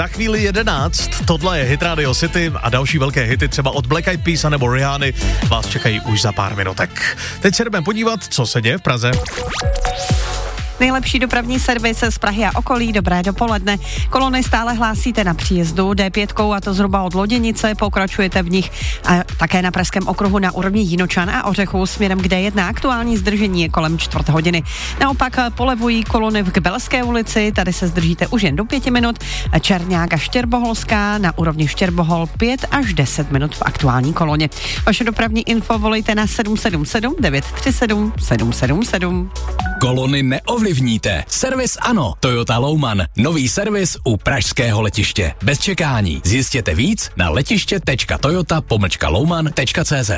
za chvíli 11, tohle je Hit Radio City a další velké hity třeba od Black Eyed Peas nebo Rihanny vás čekají už za pár minutek. Teď se jdeme podívat, co se děje v Praze. Nejlepší dopravní servis z Prahy a okolí, dobré dopoledne. Kolony stále hlásíte na příjezdu D5, a to zhruba od Loděnice, pokračujete v nich a také na Pražském okruhu na úrovni Jinočan a Ořechů směrem k D1. Aktuální zdržení je kolem 4:15. Naopak polevují kolony k Belské ulici, tady se zdržíte už jen do 5 minut. Černák a Štěrboholská na úrovni Štěrbohol 5 až 10 minut v aktuální koloně. Vaše dopravní info volejte na 777 937 777. Kolony neovlivníte. Servis ano. Toyota Louman. Nový servis u pražského letiště. Bez čekání. Zjistěte víc na letiště.toyota-louman.cz.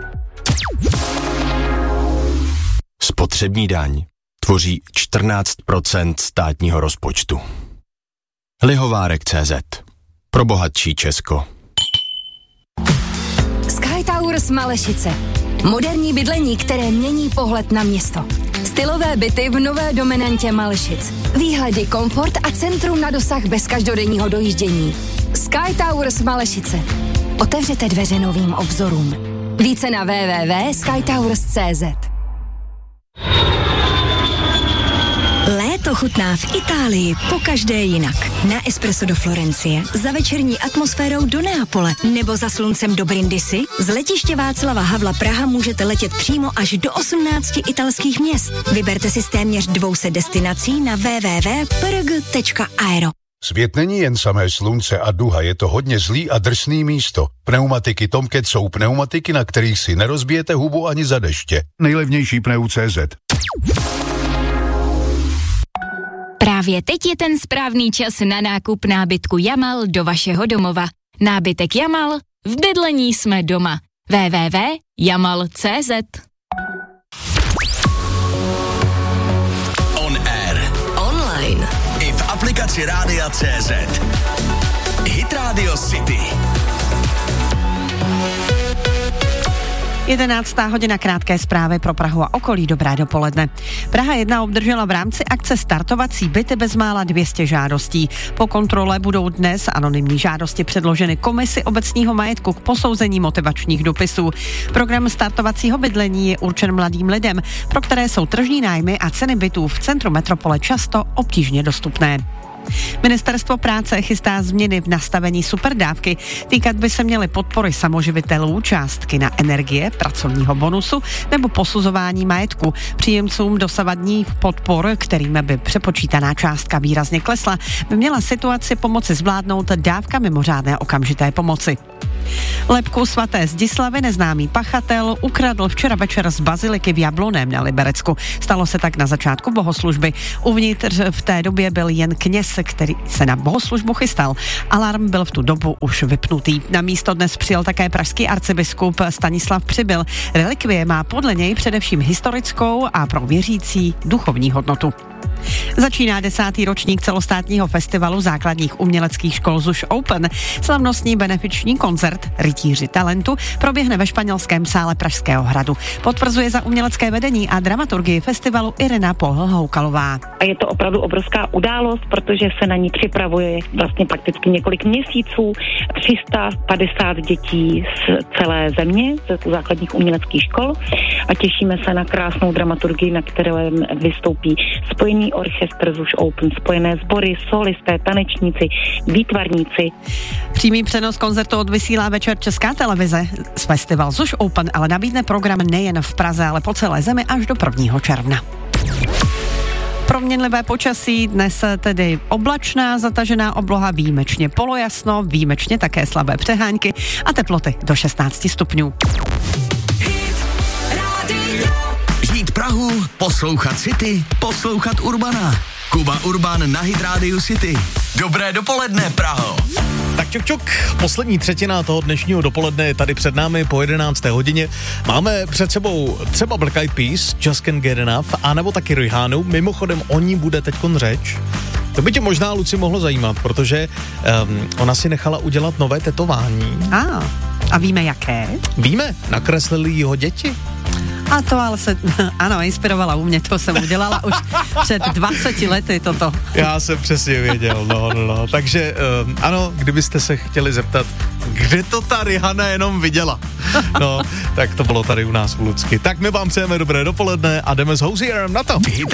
Spotřební daň tvoří 14% státního rozpočtu. Lihovárek.cz. Pro bohatší Česko. Sky Towers Malešice. Moderní bydlení, které mění pohled na město. Stylové byty v nové dominantě Malešic. Výhledy, komfort a centrum na dosah bez každodenního dojíždění. Sky Towers Malešice. Otevřete dveře novým obzorům. Více na www.skytowers.cz. Léto chutná v Itálii pokaždé jinak. Na espresso do Florencie, za večerní atmosférou do Neapole nebo za sluncem do Brindisi. Z letiště Václava Havla Praha můžete letět přímo až do 18 italských měst. Vyberte si z téměř 200 destinací na www.prg.aero. Svět není jen samé slunce a duha, je to hodně zlý a drsný místo. Pneumatiky Tomcat jsou pneumatiky, na kterých si nerozbijete hubu ani za deště. Nejlevnější Pneu.cz. Právě teď je ten správný čas na nákup nábytku Jamal do vašeho domova. Nábytek Jamal, v bydlení jsme doma. www.jamal.cz. On air. Online. I v aplikaci Rádia.cz. Hit Radio City. 11. hodina, krátké zprávy pro Prahu a okolí, dobré dopoledne. Praha 1 obdržela v rámci akce Startovací byty bezmála 200 žádostí. Po kontrole budou dnes anonymní žádosti předloženy komisi obecního majetku k posouzení motivačních dopisů. Program startovacího bydlení je určen mladým lidem, pro které jsou tržní nájmy a ceny bytů v centru metropole často obtížně dostupné. Ministerstvo práce chystá změny v nastavení superdávky. Týkat by se měly podpory samoživitelů, částky na energie, pracovního bonusu nebo posuzování majetku. Příjemcům dosavadních podpor, kterým by přepočítaná částka výrazně klesla, by měla situaci pomoci zvládnout dávka mimořádné okamžité pomoci. Lebku svaté Zdislavy neznámý pachatel ukradl včera večer z baziliky v Jabloném na Liberecku. Stalo se tak na začátku bohoslužby. Uvnitř v té době byl jen kněz, který se na bohoslužbu chystal. Alarm byl v tu dobu už vypnutý. Na místo dnes přijel také pražský arcibiskup Stanislav Přibyl. Relikvie má podle něj především historickou a pro věřící duchovní hodnotu. Začíná 10. ročník celostátního festivalu základních uměleckých škol ZUŠ Open. Slavnostní benefiční koncert Rytíři talentu proběhne ve španělském sále Pražského hradu. Potvrzuje za umělecké vedení a dramaturgii festivalu Irena Pohl-Houkalová. A je to opravdu obrovská událost, protože se na ní připravuje vlastně prakticky několik měsíců. 350 dětí z celé země, ze základních uměleckých škol, a těšíme se na krásnou dramaturgii, na kterém vystoupí spojený orchestr ZUŠ Open, spojené sbory, solisté, tanečníci, výtvarníci. Přímý přenos koncertu odvysílá večer Česká televize. Festival ZUŠ Open ale nabídne program nejen v Praze, ale po celé zemi až do 1. června. Proměnlivé počasí, dnes tedy oblačná, zatažená obloha, výjimečně polojasno, výjimečně také slabé přehánky a teploty do 16 stupňů. Žít Prahu, poslouchat City, poslouchat Urbana. Kuba Urban na Hit Radio City. Dobré dopoledne, Praho. Tak čuk, poslední třetina toho dnešního dopoledne je tady před námi po 11. hodině. Máme před sebou třeba Black Eyed Peas, Just Can't Get Enough, anebo taky Rihannu. Mimochodem, o ní bude teďkon řeč. To by tě možná, Luci, mohlo zajímat, protože ona si nechala udělat nové tetování. A víme jaké? Víme, nakreslili jího děti. A to ale se, ano, inspirovala u mě, to jsem udělala už před 20 lety toto. Já jsem přesně věděl, no. Takže ano, kdybyste se chtěli zeptat, kde to ta Rihanna jenom viděla, no, tak to bylo tady u nás v Lucky. Tak my vám přejeme dobré dopoledne a jdeme s Hozierem na to.